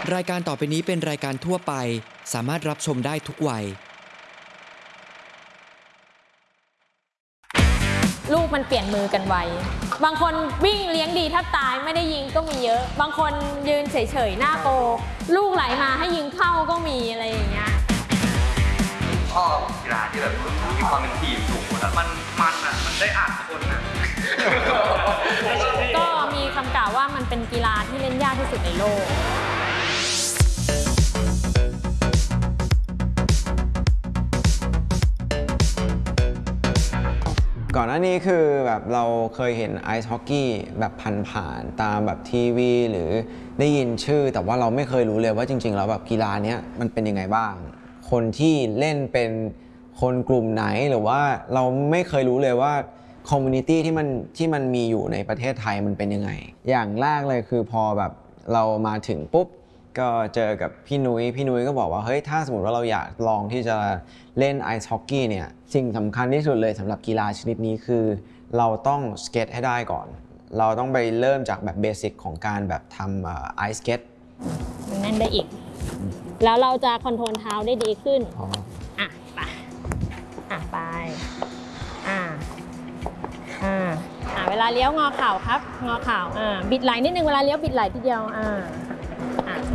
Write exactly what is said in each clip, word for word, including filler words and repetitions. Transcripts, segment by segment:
รายการต่อไปนี้เป็นรายการทั่วไปสามารถรับชมได้ทุกวัยลูกมันเปลี่ยนมือกันไวบางคนวิ่งเลี้ยงดีแทบตายไม่ได้ยิงก็มีเยอะบางคนยืนเฉยๆหน้าโปลูกไหลมาให้ยิงเข้าก็มีอะไรอย่างเงี้ยชอบกีฬาที่แบบมีความเป็นทีมสูงแล้วมันมันอ่ะมันได้อ่านคนนะก็มีคำกล่าวว่ามันเป็นกีฬาที่เล่นยากที่สุดในโลกก่อนหน้านี้คือแบบเราเคยเห็นไอซ์ฮอกกี้แบบผ่านๆตามแบบทีวีหรือได้ยินชื่อแต่ว่าเราไม่เคยรู้เลยว่าจริงๆแล้วแบบกีฬาเนี้ยมันเป็นยังไงบ้างคนที่เล่นเป็นคนกลุ่มไหนหรือว่าเราไม่เคยรู้เลยว่าคอมมูนิตี้ที่มันที่มันมีอยู่ในประเทศไทยมันเป็นยังไงอย่างแรกเลยคือพอแบบเรามาถึงปุ๊บก็เจอกับพี่นุ้ยพี่นุ้ยก็บอกว่าเฮ้ยถ้าสมมติว่าเราอยากลองที่จะเล่นไอซ์ฮอกกี้เนี่ยสิ่งสำคัญที่สุดเลยสำหรับกีฬาชนิดนี้คือเราต้องสเก็ตให้ได้ก่อนเราต้องไปเริ่มจากแบบเบสิกของการแบบทำไอซ์สเก็ตมันแน่นได้อีกแล้วเราจะคอนโทรลเท้าได้ดีขึ้นอ่ะไปอ่ะไปอ่ะอ่าอ่าเวลาเลี้ยวงอเข่าครับงอเข่าอ่าบิดไหล่นิดนึงเวลาเลี้ยวบิดไหล่ทีเดียวอ่าอ่า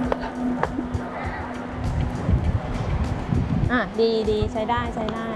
อ่ะดีดีใช้ได้ใช้ได้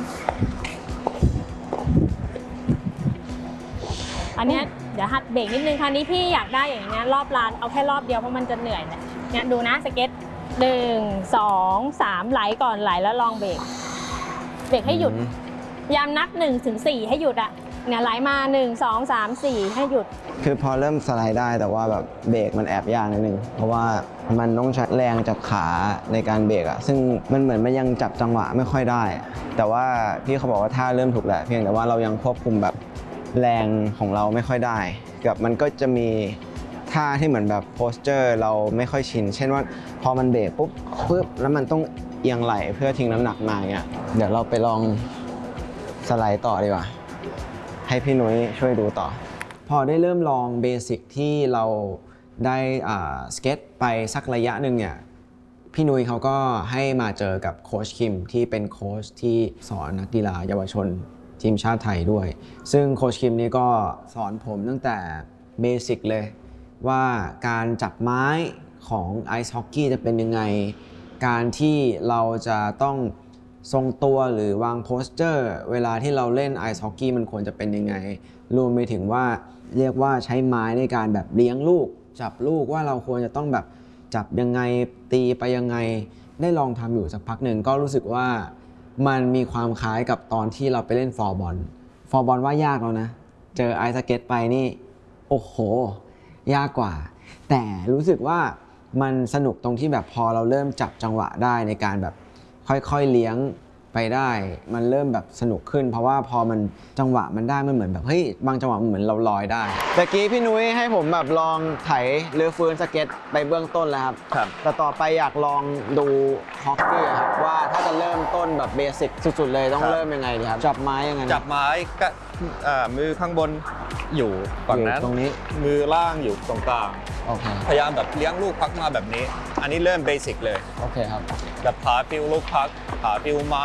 อันนี้เดี๋ยวหัดเบรกนิดนึงคราวนี้พี่อยากได้อย่างเงี้ยรอบลานเอาแค่รอบเดียวเพราะมันจะเหนื่อยเนี่ยเนี่ยดูนะสเก็ตหนึ่งสองสามไหลก่อนไหลแล้วลองเบรกเบรกให้หยุดยามนับหนึ่งถึงสี่ให้หยุดอ่ะเนี่ยไหลมาหนึ่งสองสามสี่ให้หยุดคือพอเริ่มสไลด์ได้แต่ว่าแบบเบรกมันแอบยากนิดนึงเพราะว่ามันต้องใช้แรงจากขาในการเบรกอะซึ่งมันเหมือนมันยังจับจังหวะไม่ค่อยได้แต่ว่าพี่เขาบอกว่าท่าเริ่มถูกแล้วเพียงแต่ว่าเรายังควบคุมแบบแรงของเราไม่ค่อยได้กับมันก็จะมีท่าที่เหมือนแบบโพสเจอร์เราไม่ค่อยชินเช่นว่าพอมันเบรกปุ๊บปุ๊บแล้วมันต้องเอียงไหลเพื่อทิ้งน้ำหนักมาเงี้ยเดี๋ยวเราไปลองสไลด์ต่อดีกว่าให้พี่นุ้ยช่วยดูต่อพอได้เริ่มลองเบสิกที่เราได้สเก็ตไปสักระยะหนึ่งเนี่ยพี่นุ้ยเขาก็ให้มาเจอกับโค้ชคิมที่เป็นโค้ชที่สอนนักกีฬาเยาวชนทีมชาติไทยด้วยซึ่งโค้ชคิมนี่ก็สอนผมตั้งแต่เบสิกเลยว่าการจับไม้ของไอซ์ฮอกกี้จะเป็นยังไงการที่เราจะต้องทรงตัวหรือวางโพสเจอร์เวลาที่เราเล่นไอซ์ฮอกกี้มันควรจะเป็นยังไงรวมไปถึงว่าเรียกว่าใช้ไม้ในการแบบเลี้ยงลูกจับลูกว่าเราควรจะต้องแบบจับยังไงตีไปยังไงได้ลองทำอยู่สักพักหนึ่งก็รู้สึกว่ามันมีความคล้ายกับตอนที่เราไปเล่นฟอร์บอลฟอร์บอลว่ายากแล้วนะเจอไอซ์สเก็ตไปนี่โอ้โหยากกว่าแต่รู้สึกว่ามันสนุกตรงที่แบบพอเราเริ่มจับจังหวะได้ในการแบบค่อยๆเลี้ยงไปได้มันเริ่มแบบสนุกขึ้นเพราะว่าพอมันจังหวะมันได้มันเหมือนแบบเฮ้ยบางจังหวะมันเหมือนเราลอยได้ตะกี้พี่นุ้ยให้ผมแบบลองไถเรือฟื้นสเก็ตไปเบื้องต้นแล้วครับครับแต่ต่อไปอยากลองดูฮอกกี้ครับว่าถ้าจะเริ่มต้นแบบเบสิกสุดๆเลยต้องเริ่มยังไงดีครับจับไม้ยังไงจับไม้ก็มือข้างบนอยู่ฝั่งนั้นตรงนี้มือล่างอยู่ตรงกลางโอเคพยายามแบบเลี้ยงลูกพักมาแบบนี้อันนี้เริ่มเบสิกเลยโอเคครับแบบผาฟิวลูกพักผาฟิวไม้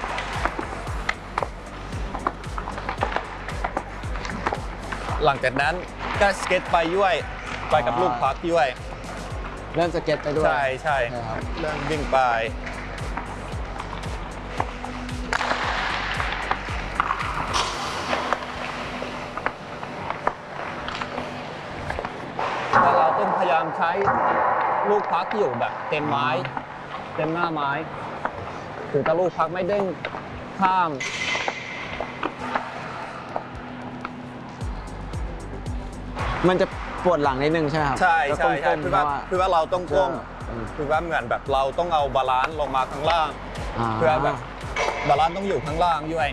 หลังจากนั้นก็สเก็ตไปด้วยไปกับลูกพักด้วยเริ่มสเก็ตไปด้วยใช่ใช่เริ่มวิ่งไปแล้วเราต้องพยายามใช้ลูกพักอยู่แบบเต็มไม้เต็มหน้าไม้คือถ้าลูกพักไม่เด้งข้ามมันจะปวดหลังนิดนึงใช่ไหมครับใช่ใช่ใช่คือว่าคือว่าเราต้องก้มคือว่าเหมือนแบบเราต้องเอาบาลานซ์ลงมาข้างล่างเพื่อแบบบาลานซ์ต้องอยู่ข้างล่างด้วย